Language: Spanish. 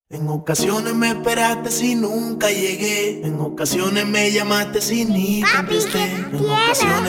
En ocasiones me esperaste si nunca llegué. En ocasiones me llamaste si ni Papi, contesté. ¿qué En tienes? ocasiones